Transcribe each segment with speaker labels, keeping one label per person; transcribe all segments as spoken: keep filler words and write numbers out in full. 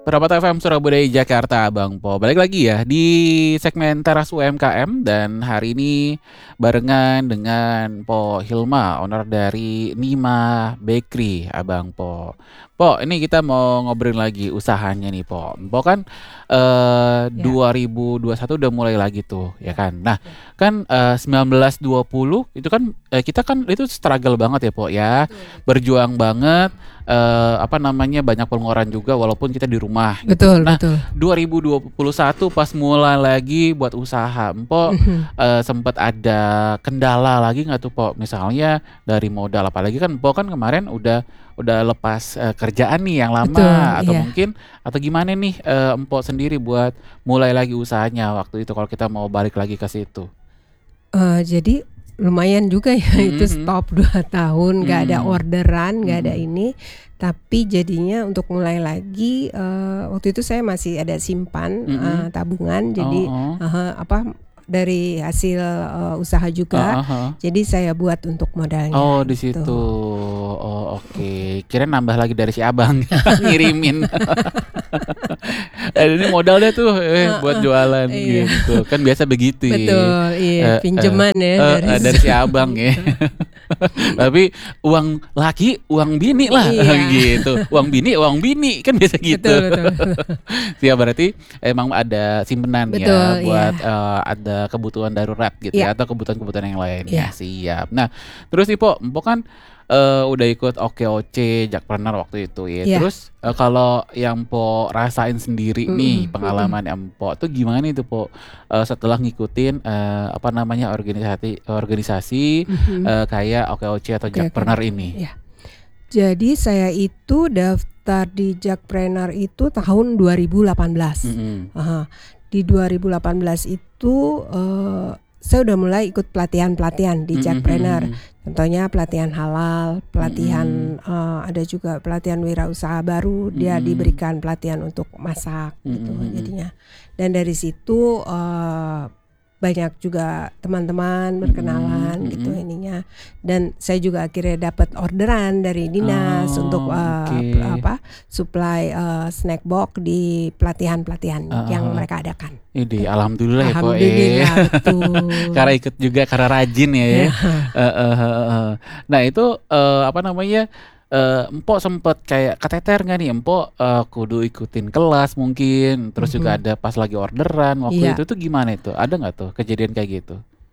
Speaker 1: Perapatan F M Surabaya Jakarta, Bang Po. Balik lagi ya di segmen Teras U M K M dan hari ini barengan dengan Po Hilma, owner dari Nima Bakery, Abang Po. Po, ini kita mau ngobrol lagi usahanya nih, Po. Po kan eh,
Speaker 2: Ya,
Speaker 1: dua ribu dua puluh satu udah mulai lagi tuh, ya
Speaker 2: ya,
Speaker 1: kan? Nah,
Speaker 2: betul.
Speaker 1: kan eh, sembilan belas dua puluh itu kan eh, kita kan itu struggle banget ya, Po ya.
Speaker 2: Betul, betul.
Speaker 1: Berjuang banget eh, apa namanya banyak pengeluaran juga walaupun kita di rumah gitu.
Speaker 2: Betul,
Speaker 1: Nah,
Speaker 2: betul.
Speaker 1: dua ribu dua puluh satu pas mulai lagi buat usaha, Empok
Speaker 2: Mhm.
Speaker 1: eh, sempat ada kendala lagi nggak tuh, Po? Misalnya dari modal, apalagi kan Empok kan kemarin udah udah lepas eh, kerjaan nih yang
Speaker 2: Betul,
Speaker 1: lama atau
Speaker 2: iya.
Speaker 1: mungkin atau gimana nih eh, Empok sendiri buat mulai lagi usahanya waktu itu kalau kita mau balik lagi ke situ.
Speaker 2: Eee, jadi lumayan juga ya itu
Speaker 1: Mhm,
Speaker 2: stop dua tahun, nggak ada
Speaker 1: mhm,
Speaker 2: orderan, nggak ada
Speaker 1: mhm,
Speaker 2: ini. Tapi jadinya untuk mulai lagi, eee, waktu itu saya masih ada simpan, eee,
Speaker 1: mhm.
Speaker 2: tabungan.
Speaker 1: Oh,
Speaker 2: Jadi
Speaker 1: oh.
Speaker 2: heeh, apa, dari hasil, eee, usaha juga.
Speaker 1: Heeh, heeh.
Speaker 2: Jadi saya buat untuk modalnya
Speaker 1: Oh, di situ.
Speaker 2: gitu.
Speaker 1: Oh, oke. Kirain nambah lagi dari si Abang ngirimin. Eh, ini modalnya tuh eh buat
Speaker 2: Heeh,
Speaker 1: jualan
Speaker 2: iya.
Speaker 1: gitu. Kan biasa begitu ya.
Speaker 2: Betul, iya,
Speaker 1: Eh, eh,
Speaker 2: pinjaman ya
Speaker 1: eh,
Speaker 2: dari
Speaker 1: eh, dari si Abang ya.
Speaker 2: betul.
Speaker 1: Tapi uang laki, uang bini lah
Speaker 2: Iya.
Speaker 1: gitu. Uang bini, uang bini kan biasa gitu.
Speaker 2: Betul, betul.
Speaker 1: Ya berarti emang ada simpenan ya
Speaker 2: Betul,
Speaker 1: buat
Speaker 2: iya.
Speaker 1: eh, ada kebutuhan darurat gitu
Speaker 2: Iya,
Speaker 1: ya atau kebutuhan-kebutuhan yang lainnya.
Speaker 2: iya,
Speaker 1: Siap. Nah, terus nih Po, Empo kan eh, udah ikut Oke Oce, Jakpreneur waktu itu ya.
Speaker 2: iya.
Speaker 1: Terus eh, kalau yang Po rasain sendiri nih
Speaker 2: Mhm, mhm.
Speaker 1: pengalaman Empo tuh gimana itu Po? Eh, setelah ngikutin eh, apa namanya organisasi organisasi
Speaker 2: Mhm.
Speaker 1: eh, kayak Oke Oce atau
Speaker 2: Oke, oke.
Speaker 1: Jakpreneur ini.
Speaker 2: Iya. Jadi saya itu daftar di Jakpreneur itu tahun dua ribu delapan belas.
Speaker 1: Mm-mm.
Speaker 2: Aha. Di dua ribu delapan belas itu eh, saya udah mulai ikut pelatihan-pelatihan di Jakpreneur.
Speaker 1: Mm-mm.
Speaker 2: Contohnya pelatihan halal, pelatihan
Speaker 1: Mm-mm.
Speaker 2: eh, ada juga pelatihan wirausaha baru. Dia
Speaker 1: Mm-mm.
Speaker 2: diberikan pelatihan untuk masak gitu
Speaker 1: Mm-mm.
Speaker 2: jadinya. Dan dari situ eh, banyak juga teman-teman
Speaker 1: Mm-mm.
Speaker 2: berkenalan gitu
Speaker 1: Mm-mm.
Speaker 2: ininya. Dan saya juga akhirnya dapat orderan dari dinas untuk
Speaker 1: Oh,
Speaker 2: eh,
Speaker 1: oke.
Speaker 2: p- apa supply eh, snack box di pelatihan-pelatihan
Speaker 1: Heeh,
Speaker 2: yang
Speaker 1: heeh.
Speaker 2: mereka adakan.
Speaker 1: Idih,
Speaker 2: Gitu.
Speaker 1: alhamdulillah ya Po eh.
Speaker 2: Alhamdulillah,
Speaker 1: Karena
Speaker 2: betul.
Speaker 1: ikut juga karena rajin ya ya.
Speaker 2: Ya,
Speaker 1: Heeh, heeh, heeh. Nah itu eh, apa namanya? Eh, Empok sempet kayak keteter nggak nih Empok eh, kudu ikutin kelas mungkin, terus juga
Speaker 2: mhm.
Speaker 1: ada pas lagi orderan waktu
Speaker 2: Iya,
Speaker 1: itu tuh gimana itu? Ada nggak tuh kejadian kayak gitu?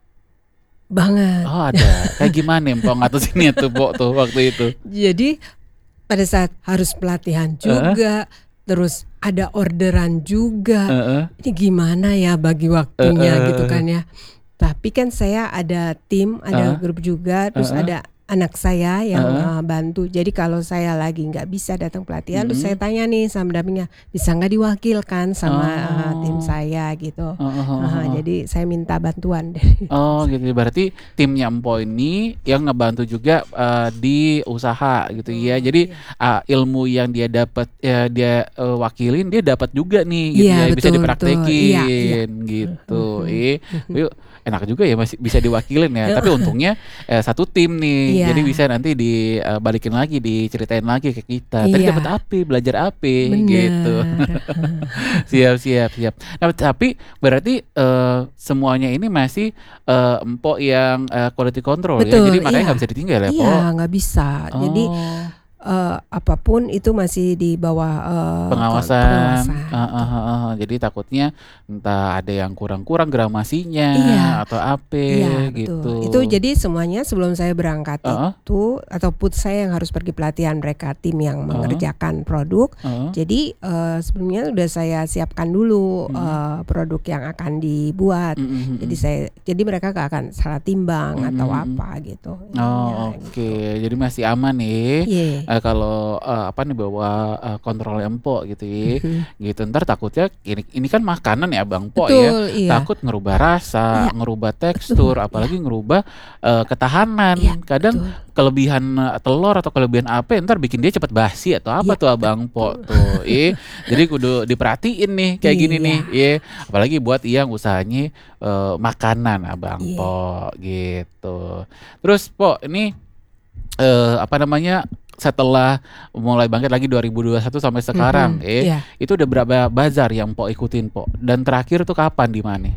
Speaker 2: banget.
Speaker 1: Oh ada. Kayak gimana Empok ngatasinnya tuh Po tuh waktu itu?
Speaker 2: Jadi pada saat harus pelatihan
Speaker 1: Heeh,
Speaker 2: juga, terus ada orderan juga.
Speaker 1: heeh,
Speaker 2: Ini gimana ya bagi waktunya gitu
Speaker 1: heeh,
Speaker 2: kan ya. Tapi kan saya ada tim, ada
Speaker 1: heeh,
Speaker 2: grup juga, terus
Speaker 1: heeh,
Speaker 2: ada anak saya yang
Speaker 1: heeh,
Speaker 2: eh, bantu. Jadi kalau saya lagi nggak bisa datang pelatihan, terus saya
Speaker 1: mhm.
Speaker 2: tanya nih sama pendampingnya, bisa nggak diwakilkan sama eh, tim
Speaker 1: Oh,
Speaker 2: saya gitu.
Speaker 1: heeh, heeh,
Speaker 2: Aha,
Speaker 1: heeh.
Speaker 2: jadi saya minta bantuan dari tim
Speaker 1: Oh
Speaker 2: saya.
Speaker 1: gitu, berarti timnya Empo ini yang ngebantu juga eh, di usaha gitu ya.
Speaker 2: Betul,
Speaker 1: Jadi
Speaker 2: iya.
Speaker 1: ah, ilmu yang dia dapat ya dia eh, wakilin dia dapat juga nih gitu
Speaker 2: Iya
Speaker 1: ya, bisa
Speaker 2: betul, betul. Iya, iya.
Speaker 1: dipraktekin gitu.
Speaker 2: Mhm,
Speaker 1: Eh,
Speaker 2: mhm.
Speaker 1: yuk enak juga ya masih bisa diwakilin ya. Tapi untungnya eh, satu tim nih, jadi
Speaker 2: Iya,
Speaker 1: bisa nanti dibalikin lagi, diceritain lagi ke kita. Tadi dapat
Speaker 2: iya,
Speaker 1: apa, belajar apa gitu.
Speaker 2: benar.
Speaker 1: Siap, siap, siap. Nah, tapi berarti eh, semuanya ini masih eh, Empok yang eh, quality control ya. Jadi
Speaker 2: Betul,
Speaker 1: makanya nggak
Speaker 2: iya.
Speaker 1: bisa ditinggal ya,
Speaker 2: Iya,
Speaker 1: Po.
Speaker 2: nggak bisa. Jadi,
Speaker 1: Oh,
Speaker 2: eee, apapun itu masih di bawah, eee, kon
Speaker 1: pengawasan.
Speaker 2: pengawasan,
Speaker 1: Heeh,
Speaker 2: betul.
Speaker 1: heeh, heeh. Jadi takutnya entah ada yang kurang-kurang gramasinya
Speaker 2: Iya.
Speaker 1: atau apa
Speaker 2: Iya
Speaker 1: gitu.
Speaker 2: betul. Itu jadi semuanya sebelum saya berangkat
Speaker 1: Heeh,
Speaker 2: itu ataupun saya yang harus pergi pelatihan mereka tim yang
Speaker 1: heeh,
Speaker 2: mengerjakan produk.
Speaker 1: heeh.
Speaker 2: Jadi eh, sebelumnya udah saya siapkan dulu
Speaker 1: Mhm,
Speaker 2: eh, produk yang akan dibuat.
Speaker 1: mhm,
Speaker 2: Jadi
Speaker 1: mhm,
Speaker 2: saya jadi mereka gak akan salah timbang
Speaker 1: mhm,
Speaker 2: atau
Speaker 1: mhm.
Speaker 2: apa gitu ininya
Speaker 1: Oh, oke.
Speaker 2: gitu.
Speaker 1: Jadi masih aman nih.
Speaker 2: Iya.
Speaker 1: Eh, kalau eh, apa nih bawa eh, kontrol Empok gitu ya.
Speaker 2: Mhm.
Speaker 1: Gitu. Ntar takutnya ini ini kan makanan ya Bang Po ya.
Speaker 2: Betul, iya.
Speaker 1: Takut ngerubah rasa,
Speaker 2: Iya,
Speaker 1: ngerubah
Speaker 2: betul.
Speaker 1: tekstur,
Speaker 2: Iya.
Speaker 1: apalagi ngerubah eh,
Speaker 2: Iya,
Speaker 1: ketahanan. Kadang
Speaker 2: betul.
Speaker 1: kelebihan eh, telur atau kelebihan apa ntar bikin dia cepet basi atau apa
Speaker 2: Iya,
Speaker 1: tuh Abang Po
Speaker 2: betul.
Speaker 1: tuh. Eh, jadi kudu diperhatiin nih kayak gini nih.
Speaker 2: Iya.
Speaker 1: Ya, apalagi buat yang usahanya eh, makanan Abang
Speaker 2: Iya.
Speaker 1: Po gitu. Terus Po ini eh, apa namanya setelah mulai bangkit lagi dua ribu dua puluh satu sampai sekarang,
Speaker 2: Mhm,
Speaker 1: eh
Speaker 2: iya.
Speaker 1: itu udah berapa bazar yang Mpok ikutin, Pok? Dan terakhir tuh kapan, di mana?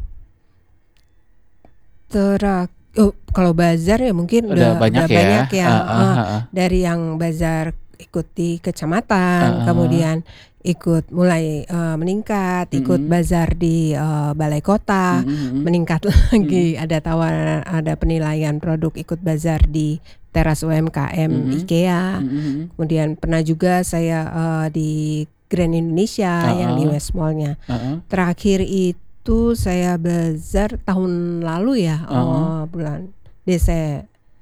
Speaker 2: Terak oh, kalau bazar ya mungkin
Speaker 1: Udah
Speaker 2: udah
Speaker 1: banyak
Speaker 2: udah
Speaker 1: ya?
Speaker 2: banyak ya,
Speaker 1: Heeh
Speaker 2: heeh.
Speaker 1: heeh.
Speaker 2: Dari yang bazar ikut di kecamatan,
Speaker 1: Heeh.
Speaker 2: kemudian ikut mulai, eee, meningkat, ikut
Speaker 1: Mhm.
Speaker 2: bazar di, eee, balai kota,
Speaker 1: Mhm mhm.
Speaker 2: meningkat
Speaker 1: Mhm.
Speaker 2: lagi ada tawaran ada penilaian produk ikut bazar di teras U M K M
Speaker 1: Mhm.
Speaker 2: IKEA,
Speaker 1: Mhm mhm.
Speaker 2: kemudian pernah juga saya, eee, di Grand Indonesia yang di
Speaker 1: Heeh.
Speaker 2: West Mall-nya.
Speaker 1: Heeh.
Speaker 2: Terakhir itu saya bazar tahun lalu ya,
Speaker 1: Heeh.
Speaker 2: eee, bulan Dese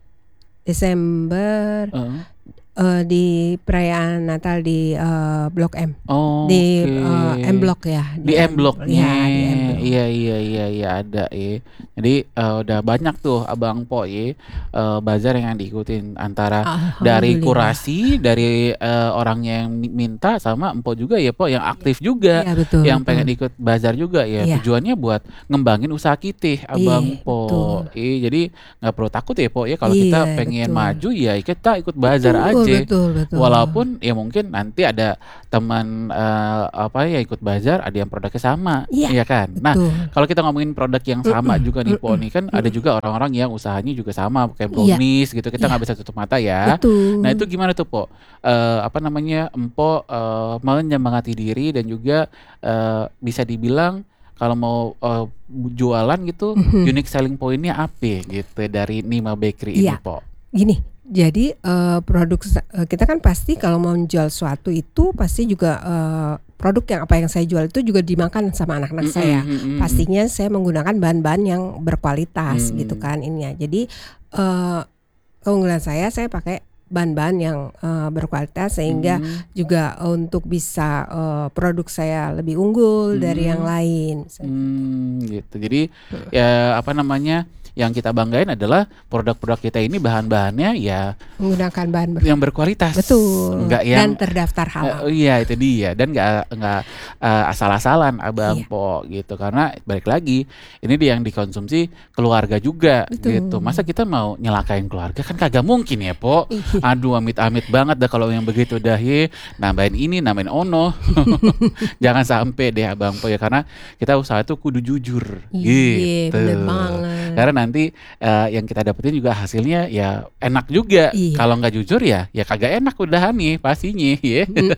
Speaker 2: Desember,
Speaker 1: Heeh.
Speaker 2: eee, di perayaan Natal di, eee, Blok M, di,
Speaker 1: Oke.
Speaker 2: eee, M Block ya,
Speaker 1: Di
Speaker 2: di
Speaker 1: M
Speaker 2: M
Speaker 1: Block-nya.
Speaker 2: iya di M Block.
Speaker 1: Iya iya iya iya, ada ya. Jadi, eee, udah banyak tuh Abang Mpok ye, eee, bazar yang diikutin antara dari
Speaker 2: Alhamdulillah.
Speaker 1: kurasi, dari, eee, orangnya yang mi minta, sama Mpok juga ya, Pok, yang
Speaker 2: Iya.
Speaker 1: aktif juga,
Speaker 2: Iya, betul
Speaker 1: yang pengen
Speaker 2: betul.
Speaker 1: ikut bazar juga ya.
Speaker 2: Iya.
Speaker 1: Tujuannya buat ngembangin usaha kitih, Abang
Speaker 2: Iya,
Speaker 1: Mpok.
Speaker 2: betul.
Speaker 1: Iya, jadi nggak perlu takut ya, Pok, ya kalau kita
Speaker 2: Iya,
Speaker 1: pengen
Speaker 2: betul.
Speaker 1: maju ya kita ikut bazar
Speaker 2: Betul
Speaker 1: aja.
Speaker 2: betul betul.
Speaker 1: Walaupun ya mungkin nanti ada teman, eee, apa ya, ikut bazar ada yang produknya sama,
Speaker 2: Iya,
Speaker 1: iya kan? Nah,
Speaker 2: betul.
Speaker 1: kalau kita ngomongin produk yang sama
Speaker 2: Mhm
Speaker 1: juga nih, Pok,
Speaker 2: mhm
Speaker 1: nih, kan ada
Speaker 2: mhm.
Speaker 1: juga orang-orang yang usahanya juga sama kayak
Speaker 2: Iya.
Speaker 1: brownies gitu, kita
Speaker 2: Iya.
Speaker 1: nggak bisa tutup mata ya. Nah, itu
Speaker 2: Betul.
Speaker 1: gimana tuh, Pok? Eee, apa namanya, Mpok, eee, menyemangati diri dan juga, eee, bisa dibilang kalau mau, eee, jualan gitu,
Speaker 2: Mhm.
Speaker 1: unique selling point-nya ape gitu dari Nima Bakery ini,
Speaker 2: Iya.
Speaker 1: Pok?
Speaker 2: Gini, jadi, eee, produk sa eee, kita kan pasti kalau mau menjual suatu itu pasti juga, eee, produk yang apa yang saya jual itu juga dimakan sama anak-anak
Speaker 1: Mhm
Speaker 2: saya.
Speaker 1: mhm mhm.
Speaker 2: Pastinya saya menggunakan bahan-bahan yang berkualitas gitu
Speaker 1: Mmm.
Speaker 2: kan ininya. Jadi, eee, keunggulan saya, saya pakai bahan-bahan yang, eee, berkualitas sehingga
Speaker 1: Mmm.
Speaker 2: juga untuk bisa, eee, produk saya lebih unggul dari yang
Speaker 1: Mhm.
Speaker 2: lain, se
Speaker 1: Mmm, gitu. Jadi,
Speaker 2: Heeh.
Speaker 1: ya apa namanya, yang kita banggain adalah produk-produk kita ini bahan-bahannya ya
Speaker 2: Menggunakan bahan ber
Speaker 1: yang berkualitas,
Speaker 2: betul,
Speaker 1: nggak yang
Speaker 2: dan terdaftar
Speaker 1: eee,
Speaker 2: halal.
Speaker 1: iya itu dia, dan nggak nggak, eee, asal-asalan Abang
Speaker 2: Iya.
Speaker 1: Mpok gitu. Karena balik lagi, ini dia yang dikonsumsi keluarga juga gitu. Masa
Speaker 2: Betul.
Speaker 1: kita mau nyelakain keluarga, kan kagak mungkin ya, Pok.
Speaker 2: Iya.
Speaker 1: Aduh, amit-amit banget dah kalau yang begitu dah ye, nambahin ini, nambahin ono. Jangan sampai deh Abang Mpok ya, karena kita usaha tuh kudu jujur,
Speaker 2: Iya,
Speaker 1: gitu.
Speaker 2: bener banget.
Speaker 1: Karena nanti, eee, yang kita dapetin juga hasilnya ya enak juga.
Speaker 2: Iya.
Speaker 1: Kalau nggak jujur ya, ya kagak enak udahan nih pastinya ye.
Speaker 2: Mhm.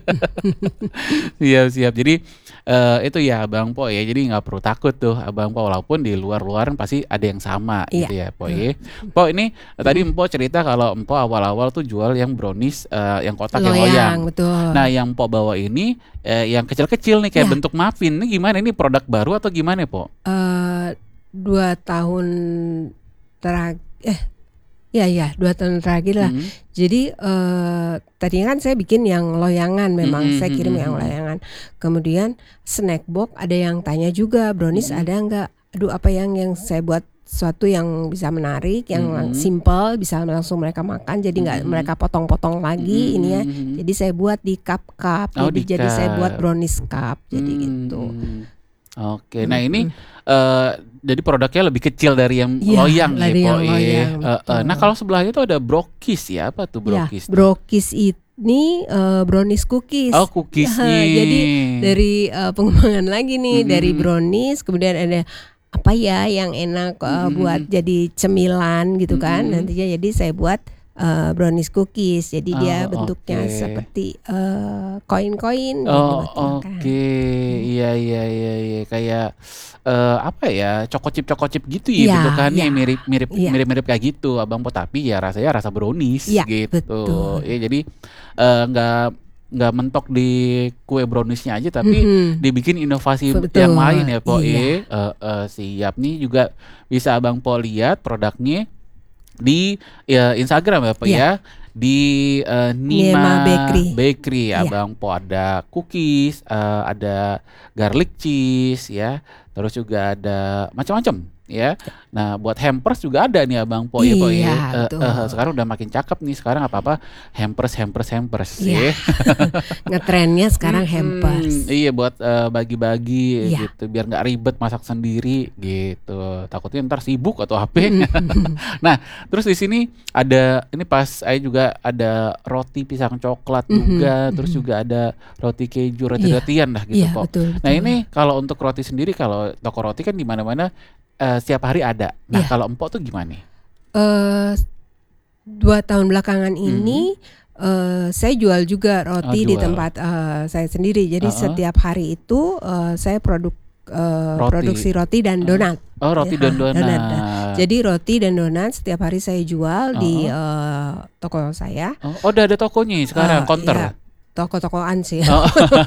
Speaker 1: Siap siap. Jadi, eee, itu ya Abang Mpok ya, jadi nggak perlu takut tuh Abang Mpok, walaupun di luar-luaran pasti ada yang sama
Speaker 2: Iya.
Speaker 1: gitu ya, Pok,
Speaker 2: Heeh.
Speaker 1: ye. Pok, ini tadi
Speaker 2: Mhm.
Speaker 1: Mpok cerita kalau Mpok awal-awal tuh jual yang brownies, eee, yang kotak, yang loyang.
Speaker 2: Loyang, betul.
Speaker 1: Nah, yang Mpok bawa ini, eee, yang kecil-kecil nih kayak
Speaker 2: Iya.
Speaker 1: bentuk muffin, ini gimana, ini produk baru atau gimana, Pok?
Speaker 2: Eee, dua tahun terag eh, iya iya, dua tahun terakhir lah.
Speaker 1: Mhm.
Speaker 2: Jadi, eee, tadinya kan saya bikin yang loyangan memang,
Speaker 1: Mhm
Speaker 2: saya kirim
Speaker 1: mhm
Speaker 2: yang
Speaker 1: mhm.
Speaker 2: loyangan. Kemudian snack box ada yang tanya juga, brownies
Speaker 1: Mhm.
Speaker 2: ada nggak? Aduh, apa yang yang saya buat sesuatu yang bisa menarik, yang lang
Speaker 1: Mhm.
Speaker 2: simpel, bisa langsung mereka makan, jadi nggak
Speaker 1: Mhm.
Speaker 2: mereka potong-potong lagi ininya.
Speaker 1: Mhm mhm.
Speaker 2: Jadi saya buat di cup-cup,
Speaker 1: Oh,
Speaker 2: jadi
Speaker 1: di
Speaker 2: jadi saya buat
Speaker 1: cup.
Speaker 2: brownies cup, jadi gitu.
Speaker 1: Mmm. Oke. Nah ini,
Speaker 2: Mhm.
Speaker 1: eee, jadi produknya lebih kecil dari yang
Speaker 2: Iya,
Speaker 1: loyang ya,
Speaker 2: dari
Speaker 1: Pok,
Speaker 2: yang
Speaker 1: ye.
Speaker 2: loyang,
Speaker 1: Heeh. Nah,
Speaker 2: betul.
Speaker 1: kalau sebelahnya tuh ada brokis ya, apa tuh
Speaker 2: Iya,
Speaker 1: brokis tuh?
Speaker 2: brokis ini, eee, brownies
Speaker 1: Oh,
Speaker 2: cookies.
Speaker 1: cookies-nya.
Speaker 2: Heeh, jadi dari, eee, pengembangan lagi nih, dari
Speaker 1: Mhm.
Speaker 2: brownies, kemudian ada apa ya yang enak, eee,
Speaker 1: Mhm
Speaker 2: buat
Speaker 1: mhm.
Speaker 2: jadi cemilan gitu kan,
Speaker 1: Mhm.
Speaker 2: nantinya jadi saya buat, eee, brownies cookies. Jadi dia
Speaker 1: Oh,
Speaker 2: bentuknya
Speaker 1: oke.
Speaker 2: seperti, eee, koin-koin, jadi
Speaker 1: Oh,
Speaker 2: buat dimakan.
Speaker 1: oke.
Speaker 2: Mhm.
Speaker 1: Iya iya iya iya, kayak, eee, apa ya, choco chip choco chip gitu ya
Speaker 2: Iya
Speaker 1: bentukannya,
Speaker 2: iya.
Speaker 1: mirip mirip
Speaker 2: Iya.
Speaker 1: mirip-mirip kayak gitu, Abang Mpok, tapi ya rasanya rasa brownies
Speaker 2: Iya,
Speaker 1: gitu. Ya
Speaker 2: betul.
Speaker 1: jadi, eee, nggak nggak mentok di kue brownies-nya aja, tapi
Speaker 2: Mhm.
Speaker 1: dibikin inovasi yang lain
Speaker 2: Betul,
Speaker 1: ya, Pok,
Speaker 2: iya.
Speaker 1: ye. Heeh, siap. Nih juga bisa Abang Mpok lihat produknya di, ya Instagram ya, Pok,
Speaker 2: Iya.
Speaker 1: ya. Di, eee,
Speaker 2: Nima
Speaker 1: Nima
Speaker 2: Bakery.
Speaker 1: Bakery,
Speaker 2: Iya.
Speaker 1: Abang Mpok. Ada cookies, eee, ada garlic cheese ya, terus juga ada macam-macam ya. Nah, buat hampers juga ada nih Abang Po ya, Po ya.
Speaker 2: Iya,
Speaker 1: Eh, eh,
Speaker 2: betul.
Speaker 1: sekarang udah makin cakep nih. Sekarang apa-apa hampers, hampers, hampers
Speaker 2: Iya.
Speaker 1: ya.
Speaker 2: Ngetrennya sekarang
Speaker 1: Mm-mm,
Speaker 2: hampers.
Speaker 1: iya buat eh, bagi-bagi
Speaker 2: Iya.
Speaker 1: gitu, biar nggak ribet masak sendiri gitu. Takutnya ntar sibuk atau H P.
Speaker 2: Mm-mm.
Speaker 1: Nah, terus di sini ada ini pas saya juga ada roti pisang coklat
Speaker 2: Mhm,
Speaker 1: juga, terus
Speaker 2: mhm.
Speaker 1: juga ada roti keju,
Speaker 2: Iya.
Speaker 1: roti-rotian lah gitu,
Speaker 2: Iya,
Speaker 1: Po.
Speaker 2: betul,
Speaker 1: Nah,
Speaker 2: betul.
Speaker 1: ini kalau untuk roti sendiri, kalau toko roti kan di mana-mana eh, setiap hari ada. Nah,
Speaker 2: Iya.
Speaker 1: kalau Empok tuh gimana nih?
Speaker 2: Eh, dua tahun belakangan
Speaker 1: Mhm.
Speaker 2: ini eh, saya jual juga
Speaker 1: Oh,
Speaker 2: roti di
Speaker 1: jual.
Speaker 2: tempat eh, saya sendiri. Jadi
Speaker 1: Heeh.
Speaker 2: setiap hari itu eh, saya produk eh,
Speaker 1: Roti.
Speaker 2: produksi roti dan
Speaker 1: Heeh.
Speaker 2: donat.
Speaker 1: Oh, roti
Speaker 2: Ya,
Speaker 1: dan
Speaker 2: donat.
Speaker 1: donat.
Speaker 2: Jadi roti dan donat setiap hari saya jual di
Speaker 1: Heeh.
Speaker 2: eh, toko saya.
Speaker 1: Oh, udah ada tokonya sekarang,
Speaker 2: Eh,
Speaker 1: counter.
Speaker 2: ya, toko-tokoan sih.
Speaker 1: Oh.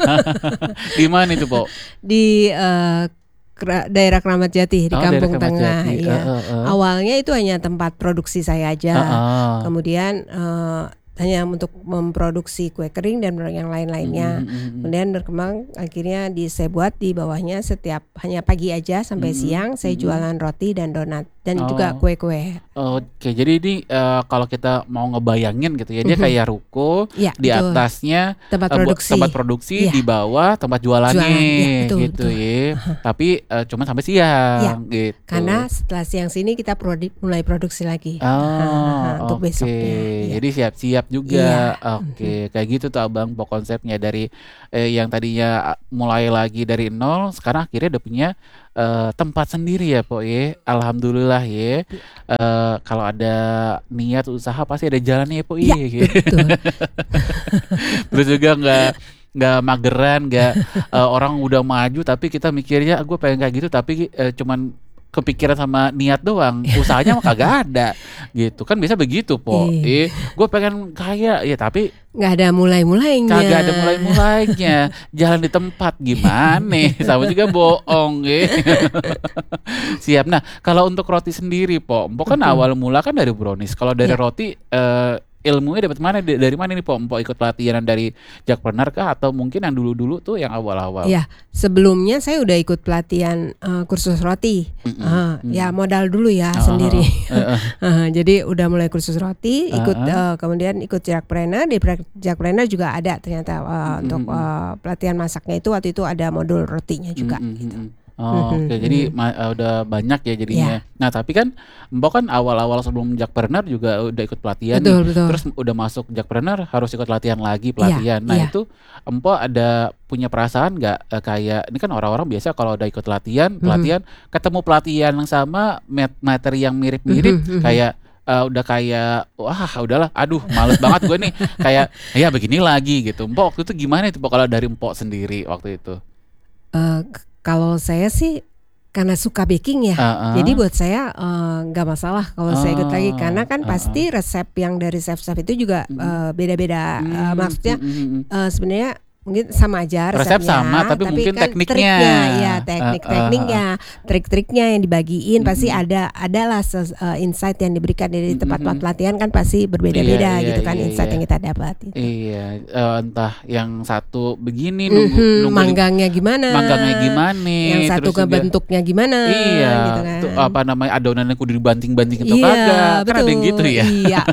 Speaker 1: Di mana itu, Po?
Speaker 2: Di eh, kera- daerah Keramat Jati di
Speaker 1: Oh, daerah
Speaker 2: Kampung
Speaker 1: Kramat
Speaker 2: Tengah.
Speaker 1: Jati.
Speaker 2: Iya.
Speaker 1: Eh, eh, eh.
Speaker 2: Awalnya itu hanya tempat produksi saya aja.
Speaker 1: Heeh.
Speaker 2: Kemudian eh, hanya untuk memproduksi kue kering dan yang lain-lainnya.
Speaker 1: Mm, mm, mm, mm.
Speaker 2: Kemudian berkembang akhirnya di saya buat di bawahnya setiap hanya pagi aja sampai
Speaker 1: Mm,
Speaker 2: siang saya
Speaker 1: mm, mm.
Speaker 2: jualan roti dan donat dan
Speaker 1: Oh.
Speaker 2: juga kue-kue.
Speaker 1: Oke, jadi ini eh, kalau kita mau ngebayangin gitu ya, dia
Speaker 2: Mhm.
Speaker 1: kayak ruko,
Speaker 2: Iya,
Speaker 1: di
Speaker 2: betul.
Speaker 1: atasnya
Speaker 2: Tempat
Speaker 1: eh, buat
Speaker 2: produksi.
Speaker 1: tempat produksi,
Speaker 2: Iya.
Speaker 1: di bawah tempat jualannya,
Speaker 2: Jualan, iya, betul,
Speaker 1: gitu
Speaker 2: betul.
Speaker 1: ya. Tapi eh, cuma sampai
Speaker 2: Iya,
Speaker 1: siang, gitu.
Speaker 2: karena setelah siang sini kita prodi- mulai produksi lagi.
Speaker 1: Oh,
Speaker 2: Untuk
Speaker 1: oke.
Speaker 2: besoknya. Iya.
Speaker 1: Jadi siap-siap juga.
Speaker 2: Iya.
Speaker 1: Oke, kayak gitu tuh Abang po konsepnya dari eh, yang tadinya ah, mulai lagi dari nol, sekarang akhirnya udah punya eh, tempat sendiri ya, Po ya. Alhamdulillah ya. Eh, kalau ada niat usaha pasti ada jalannya ya, Po
Speaker 2: Iya,
Speaker 1: ya.
Speaker 2: betul.
Speaker 1: Terus juga nggak nggak mageran, nggak eh, orang udah maju tapi kita mikirnya gue pengen kayak gitu tapi eh, cuman kepikiran sama niat doang, usahanya mah kagak ada, gitu kan bisa begitu Po. Eh,
Speaker 2: Iya.
Speaker 1: gue pengen kaya ya tapi
Speaker 2: Nggak ada mulai-mulainya.
Speaker 1: kagak ada mulai-mulainya, jalan di tempat gimana? Sama juga bohong, eh. Siap. Nah, kalau untuk roti sendiri, Po, Empok kan
Speaker 2: Mhm.
Speaker 1: awal mula kan dari brownies. Kalau dari
Speaker 2: Iya.
Speaker 1: roti, eh, ilmunya dapat mana? D- Dari mana nih, Po? Empok ikut pelatihan dari Jackpreneur kah? Atau mungkin yang dulu-dulu tuh yang awal-awal?
Speaker 2: Ya, sebelumnya saya udah ikut pelatihan eh, kursus roti.
Speaker 1: Mm-mm,
Speaker 2: Ah,
Speaker 1: mm.
Speaker 2: ya modal dulu ya
Speaker 1: Ah,
Speaker 2: sendiri.
Speaker 1: ah, ah. Eh, eh.
Speaker 2: Ah, jadi udah mulai kursus roti, ikut
Speaker 1: Ah,
Speaker 2: eh, kemudian ikut Jackpreneur. Di pra- Jackpreneur juga ada ternyata eh,
Speaker 1: Mm-mm,
Speaker 2: untuk
Speaker 1: mm-mm.
Speaker 2: eh, pelatihan masaknya itu waktu itu ada modul rotinya juga.
Speaker 1: Mm-mm,
Speaker 2: Gitu.
Speaker 1: mm-mm. Oh,
Speaker 2: Mhm,
Speaker 1: oke. Jadi
Speaker 2: mhm.
Speaker 1: ma- eh, udah banyak ya jadinya.
Speaker 2: Ya,
Speaker 1: Nah, tapi kan Mbok kan awal-awal sebelum Jackpreneur juga udah ikut pelatihan nih.
Speaker 2: betul betul.
Speaker 1: Terus udah masuk Jackpreneur harus ikut latihan lagi,
Speaker 2: Iya,
Speaker 1: pelatihan. Nah,
Speaker 2: iya.
Speaker 1: itu Empok ada punya perasaan nggak eh, kayak ini kan orang-orang biasa kalau udah ikut latihan,
Speaker 2: Mhm,
Speaker 1: pelatihan ketemu pelatihan yang sama, mat- materi yang mirip-mirip
Speaker 2: mhm, mhm.
Speaker 1: kayak eh, udah kayak wah udahlah, aduh males banget gue nih kayak ya begini lagi gitu. Empok waktu itu gimana itu Pok kalau dari Empok sendiri waktu itu?
Speaker 2: Eh, k- kalau saya sih karena suka baking ya,
Speaker 1: Heeh.
Speaker 2: jadi buat saya eh, nggak masalah kalau saya ikut lagi karena
Speaker 1: Oh,
Speaker 2: kan
Speaker 1: heeh.
Speaker 2: pasti resep yang dari chef-chef itu juga
Speaker 1: Mm-mm.
Speaker 2: eh, beda-beda. Eh,
Speaker 1: Hmm,
Speaker 2: maksudnya
Speaker 1: mm, mm, mm.
Speaker 2: eh, sebenarnya mungkin sama aja
Speaker 1: Resep
Speaker 2: resepnya,
Speaker 1: sama, tapi mungkin
Speaker 2: kan
Speaker 1: tekniknya.
Speaker 2: triknya, ya
Speaker 1: Eh,
Speaker 2: teknik-tekniknya, trik-triknya yang dibagiin pasti
Speaker 1: Mm-mm.
Speaker 2: ada, adalah ses- eh, insight yang diberikan dari
Speaker 1: Mm-mm.
Speaker 2: tempat-tempat pelatihan kan pasti
Speaker 1: Iya,
Speaker 2: berbeda-beda
Speaker 1: iya,
Speaker 2: gitu kan
Speaker 1: iya,
Speaker 2: insight
Speaker 1: iya.
Speaker 2: yang kita dapat. Gitu.
Speaker 1: Iya, eh, entah yang satu begini nunggu
Speaker 2: Mhm,
Speaker 1: nunggu
Speaker 2: manggangnya gimana?
Speaker 1: manggangnya gimana,
Speaker 2: Yang satu
Speaker 1: terus
Speaker 2: ke
Speaker 1: juga
Speaker 2: bentuknya gimana?
Speaker 1: iya,
Speaker 2: Gitu kan.
Speaker 1: tuh apa namanya adonannya kudu dibanting-banting atau
Speaker 2: Iya,
Speaker 1: kagak, kan ada yang gitu
Speaker 2: betul.
Speaker 1: ya.
Speaker 2: Iya.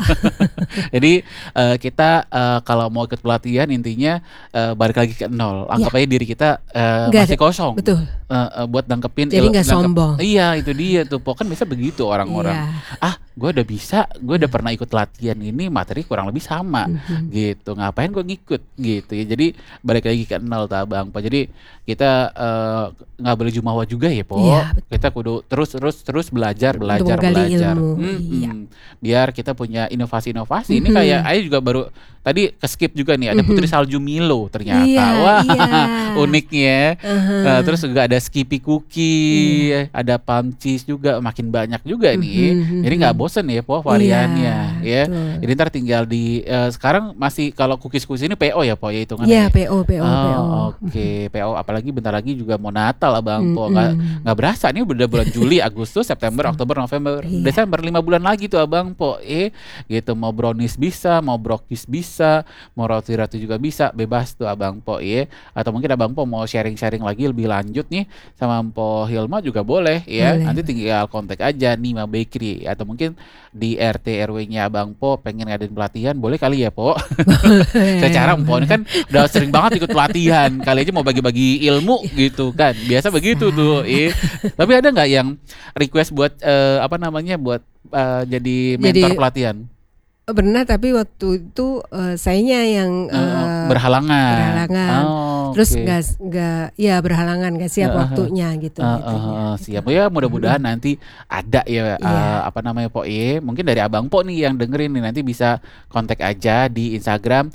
Speaker 1: Jadi eh, kita eh, kalau mau ikut pelatihan intinya eh, balik lagi ke nol. Anggap aja diri kita eh,
Speaker 2: Nggak
Speaker 1: masih
Speaker 2: ada-
Speaker 1: kosong.
Speaker 2: Betul.
Speaker 1: Eh, eh, buat nangkepin
Speaker 2: Jadi
Speaker 1: il-
Speaker 2: nggak
Speaker 1: nangkep-
Speaker 2: sombong.
Speaker 1: Iya, itu dia tuh. Pokoknya kan bisa begitu orang-orang.
Speaker 2: Iya.
Speaker 1: Ah, gue udah bisa, gue udah pernah ikut latihan ini, materi kurang lebih sama.
Speaker 2: Mhm.
Speaker 1: Gitu, ngapain gue ngikut gitu ya. Jadi balik lagi ke nol tuh Abang Po. Jadi kita eh, nggak boleh jumawa juga ya Po.
Speaker 2: Iya, betul.
Speaker 1: Kita kudu terus terus terus belajar
Speaker 2: Untuk
Speaker 1: belajar
Speaker 2: menggali
Speaker 1: belajar.
Speaker 2: ilmu.
Speaker 1: Mm-mm.
Speaker 2: Iya.
Speaker 1: Biar kita punya inovasi-inovasi. Ini
Speaker 2: Mhm.
Speaker 1: kayak Ayu juga baru tadi ke skip juga nih ada
Speaker 2: Mhm.
Speaker 1: putri salju Milo ternyata.
Speaker 2: Iya,
Speaker 1: Wah,
Speaker 2: iya.
Speaker 1: uniknya.
Speaker 2: Aha.
Speaker 1: Eh, terus juga ada Skippy Cookie,
Speaker 2: Iya.
Speaker 1: ada Palm Cheese juga, makin banyak juga nih.
Speaker 2: Mhm,
Speaker 1: Jadi
Speaker 2: mhm.
Speaker 1: nggak bosan bosen ya Po variannya ya.
Speaker 2: betul.
Speaker 1: Jadi ntar tinggal di eh, sekarang masih kalau cookies-cookies ini P O ya Po ya hitungannya.
Speaker 2: Iya,
Speaker 1: ya?
Speaker 2: P O, P O, P O.
Speaker 1: Oh, oke, P O apalagi bentar lagi juga mau Natal Abang Po. Nggak
Speaker 2: Mm-mm.
Speaker 1: nggak berasa nih udah bulan Juli, Agustus, September, Oktober, November,
Speaker 2: Iya.
Speaker 1: Desember, lima bulan lagi tuh Abang Po. Eh, gitu mau brownies bisa, mau brokis bisa, mau roti-roti juga bisa, bebas tuh Abang Po ya. Atau mungkin Abang Po mau sharing-sharing lagi lebih lanjut nih sama Po Hilma juga boleh ya.
Speaker 2: Boleh.
Speaker 1: Nanti tinggal kontak aja Nima Bakery atau mungkin di R T R W-nya Abang Po pengen ngadain pelatihan, boleh kali ya Po. Secara Po ini kan udah sering banget ikut pelatihan, kali aja mau bagi-bagi ilmu gitu kan. Biasa begitu tuh. Eh. Tapi ada nggak yang request buat eh, apa namanya buat eh, jadi mentor
Speaker 2: Jadi-
Speaker 1: pelatihan?
Speaker 2: Pernah, tapi waktu itu eh, sayanya yang
Speaker 1: Eh,
Speaker 2: eh,
Speaker 1: berhalangan.
Speaker 2: berhalangan.
Speaker 1: Oh,
Speaker 2: terus
Speaker 1: oke.
Speaker 2: nggak nggak ya berhalangan nggak siap
Speaker 1: Eh, eh,
Speaker 2: waktunya gitu.
Speaker 1: Eh,
Speaker 2: gitu
Speaker 1: eh,
Speaker 2: ya,
Speaker 1: eh,
Speaker 2: gitu.
Speaker 1: siap ya, mudah-mudahan nanti ada ya eh,
Speaker 2: Iya.
Speaker 1: apa namanya Po E, mungkin dari Abang Po nih yang dengerin nih nanti bisa kontak aja di Instagram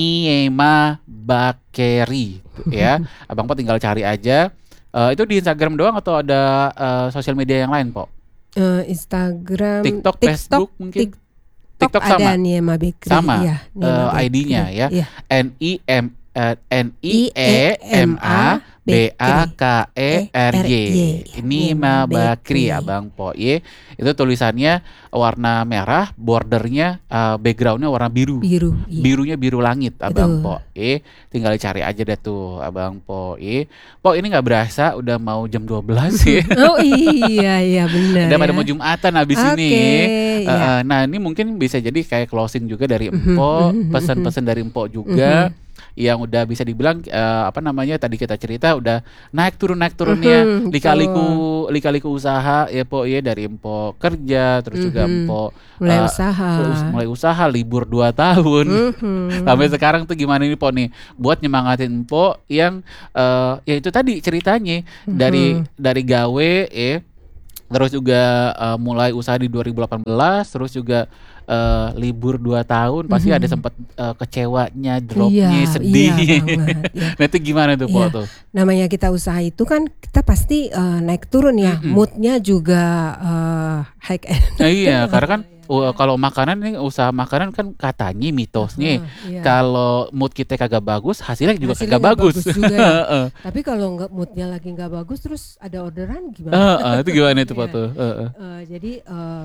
Speaker 1: Niema Bakery ya. Abang Po tinggal cari aja. Eh, itu di Instagram doang atau ada eh, sosial media yang lain Po?
Speaker 2: Eh, Instagram,
Speaker 1: TikTok, Facebook mungkin?
Speaker 2: Tik-
Speaker 1: TikTok
Speaker 2: ada
Speaker 1: sama
Speaker 2: Niema Bakery.
Speaker 1: Sama,
Speaker 2: Iya,
Speaker 1: eh,
Speaker 2: Niema
Speaker 1: I D-nya
Speaker 2: Bakery.
Speaker 1: ya.
Speaker 2: Iya.
Speaker 1: N I M eh, N I E M A B A K E R Y. Nima Bakery Abang Po ye. Itu tulisannya warna merah, bordernya eh, backgroundnya warna biru.
Speaker 2: Biru. Iya.
Speaker 1: Birunya biru langit Abang
Speaker 2: Betul.
Speaker 1: Po ye. Tinggal cari aja deh tuh Abang Po ye. Po ini nggak berasa udah mau jam dua belas ya.
Speaker 2: Oh iya iya benar.
Speaker 1: Udah pada
Speaker 2: ya.
Speaker 1: mau Jumatan habis
Speaker 2: Oke,
Speaker 1: ini.
Speaker 2: iya.
Speaker 1: Eh, eh, nah ini mungkin bisa jadi kayak closing juga dari
Speaker 2: Mhm,
Speaker 1: Empo,
Speaker 2: mhm,
Speaker 1: pesan-pesan dari Empo juga yang udah bisa dibilang eh, apa namanya tadi kita cerita udah naik turun naik turunnya
Speaker 2: Mhm,
Speaker 1: lika-liku lika-liku usaha ya Po ya, dari Empo kerja terus juga
Speaker 2: Mhm.
Speaker 1: Empo
Speaker 2: Mulai
Speaker 1: eh,
Speaker 2: usaha.
Speaker 1: us- mulai usaha libur dua tahun.
Speaker 2: Mhm.
Speaker 1: Sampai sekarang tuh gimana nih Po nih buat nyemangatin Empo yang eh, ya itu tadi ceritanya dari dari gawe eh terus juga eh, mulai usaha di dua ribu delapan belas terus juga eh, libur dua tahun pasti
Speaker 2: Mhm.
Speaker 1: ada sempat eh, kecewanya, dropnya,
Speaker 2: Iya,
Speaker 1: sedihnya.
Speaker 2: iya banget, iya.
Speaker 1: Nah itu gimana tuh Po
Speaker 2: Iya.
Speaker 1: tuh?
Speaker 2: Namanya kita usaha itu kan kita pasti eh, naik turun ya,
Speaker 1: Mm-mm.
Speaker 2: moodnya juga eh, high end.
Speaker 1: Nah, iya karena kan uh, kalau makanan nih usaha makanan kan katanya mitosnya
Speaker 2: Iya.
Speaker 1: kalau mood kita kagak bagus hasilnya juga
Speaker 2: Hasilnya
Speaker 1: kagak
Speaker 2: nggak
Speaker 1: bagus.
Speaker 2: bagus juga ya.
Speaker 1: Heeh.
Speaker 2: Tapi kalau nggak moodnya lagi nggak bagus terus ada orderan gimana?
Speaker 1: Heeh, itu gimana itu Po
Speaker 2: Iya.
Speaker 1: tuh? Heeh.
Speaker 2: Eh, jadi eh,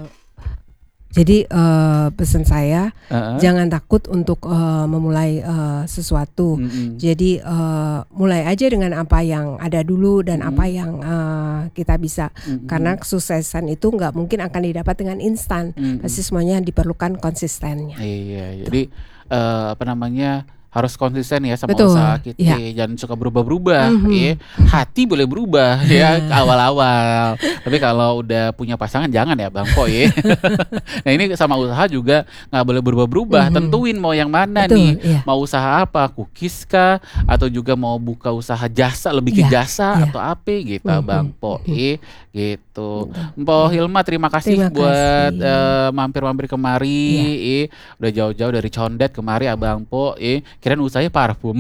Speaker 2: jadi eh, pesan saya
Speaker 1: Heeh.
Speaker 2: jangan takut untuk eh, memulai eh, sesuatu.
Speaker 1: Mm-mm.
Speaker 2: Jadi eh, mulai aja dengan apa yang ada dulu dan
Speaker 1: Mm.
Speaker 2: apa yang eh, kita bisa.
Speaker 1: Mm-mm.
Speaker 2: Karena kesuksesan itu nggak mungkin akan didapat dengan instan.
Speaker 1: Mm-mm.
Speaker 2: Pasti semuanya diperlukan konsistennya.
Speaker 1: Iya, jadi eh, apa namanya harus konsisten ya sama
Speaker 2: Betul,
Speaker 1: usaha kita,
Speaker 2: iya.
Speaker 1: jangan suka berubah-berubah.
Speaker 2: Mhm.
Speaker 1: Ya. Hati boleh berubah ya awal-awal, tapi kalau udah punya pasangan jangan ya Bang Po ya. Nah ini sama usaha juga nggak boleh berubah-berubah.
Speaker 2: Mhm.
Speaker 1: Tentuin mau yang mana
Speaker 2: Betul,
Speaker 1: nih,
Speaker 2: iya.
Speaker 1: mau usaha apa, cookies kah, atau juga mau buka usaha jasa lebih ke
Speaker 2: Iya,
Speaker 1: jasa
Speaker 2: iya.
Speaker 1: atau apa gitu
Speaker 2: Mhm,
Speaker 1: Bang Po
Speaker 2: mhm.
Speaker 1: ya. Gitu. Mpo Hilma terima kasih
Speaker 2: Terima
Speaker 1: buat
Speaker 2: kasih.
Speaker 1: eh, mampir-mampir kemari,
Speaker 2: Iya.
Speaker 1: eh, udah jauh-jauh dari Condet kemari Abang Po, eh, kirain usahanya parfum.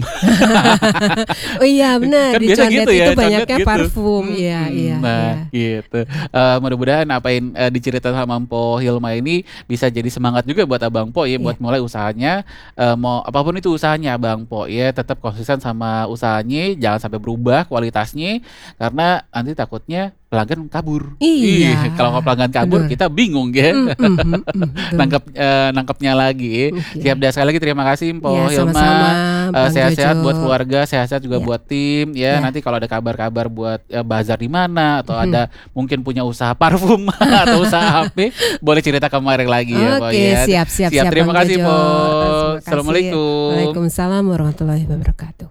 Speaker 2: Oh iya benar,
Speaker 1: Kan
Speaker 2: di
Speaker 1: biasa
Speaker 2: Condet
Speaker 1: gitu ya,
Speaker 2: itu
Speaker 1: Condet
Speaker 2: banyaknya
Speaker 1: gitu.
Speaker 2: parfum. Iya
Speaker 1: Hmm,
Speaker 2: iya.
Speaker 1: Nah,
Speaker 2: iya.
Speaker 1: gitu. Eh, mudah-mudahan apa yang eh, diceritakan sama Mpo Hilma ini bisa jadi semangat juga buat Abang Po ya, buat
Speaker 2: Iya.
Speaker 1: mulai usahanya. Eh, mau apapun itu usahanya Abang Po ya, tetap konsisten sama usahanya, jangan sampai berubah kualitasnya karena nanti takutnya pelanggan kabur. Ih,
Speaker 2: Iya,
Speaker 1: kalau pelanggan kabur
Speaker 2: benar.
Speaker 1: kita bingung ya.
Speaker 2: Mm, mm, mm, mm, betul.
Speaker 1: Nangkep eh, nangkepnya lagi.
Speaker 2: Oke.
Speaker 1: Siap dah, sekali lagi terima kasih Mpo
Speaker 2: Ya,
Speaker 1: Hilma.
Speaker 2: sama-sama,
Speaker 1: Eh,
Speaker 2: Bang
Speaker 1: sehat-sehat
Speaker 2: Jojo.
Speaker 1: buat keluarga, sehat-sehat juga
Speaker 2: Ya.
Speaker 1: buat tim ya.
Speaker 2: Ya.
Speaker 1: Nanti kalau ada kabar-kabar buat eh, bazar di mana atau
Speaker 2: Mhm.
Speaker 1: ada mungkin punya usaha parfum atau usaha H P, boleh cerita kemarin lagi ya, Po
Speaker 2: Oke,
Speaker 1: ya.
Speaker 2: siap, siap, siap,
Speaker 1: Terima
Speaker 2: Bang
Speaker 1: kasih,
Speaker 2: Jojo.
Speaker 1: Po.
Speaker 2: Terima kasih.
Speaker 1: Assalamualaikum.
Speaker 2: Waalaikumsalam warahmatullahi wabarakatuh.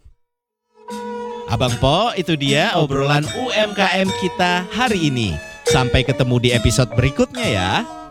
Speaker 3: Abang Po, itu dia obrolan U M K M kita hari ini. Sampai ketemu di episode berikutnya ya.